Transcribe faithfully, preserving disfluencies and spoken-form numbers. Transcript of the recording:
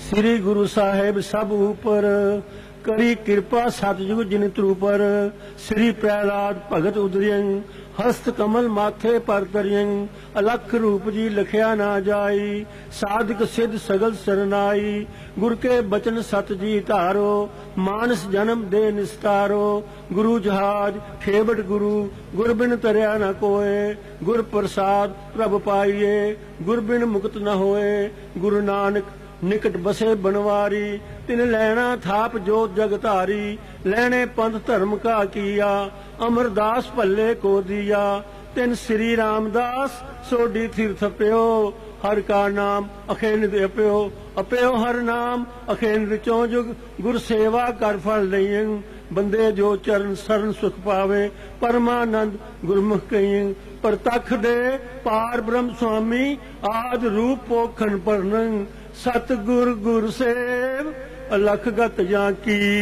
श्री गुरु साहेब सब ऊपर, करी कृपा सतयुग जिन त्रुपर। श्री प्रहलाद भगत उदरियं, हस्त कमल माथे पर तरियं। अलख रूप जी लखिया ना जाई, साधक सिद्ध सगल सरनाई। गुर के बचन सत जी धारो, मानस जन्म दे निस्तारो। गुरु जहाज खेबट गुरु, गुर बिन तरया न कोय। गुर प्रसाद प्रभ पाइये, गुर बिन मुक्त न होए। गुरु नानक निकट बसे बनवारी, तिन लैना थाप जोत जगधारी। लैने पंथ धर्म का किया, अमरदास भल्ले को दिया। तिन श्री रामदास सोडी तीर्थ प्यो, हर का नाम अखेंद अप्यो। अप्यो हर नाम अखेंद चौजुग, गुर सेवा कर फल लइं। बंदे जो चरण शरण सुख पावे, परमानंद गुरमुख कहीं। प्रतख दे पार ब्रह्म स्वामी, आद रूप पोखन परनंग। सतगुर गुर सेव अलख गत जां की।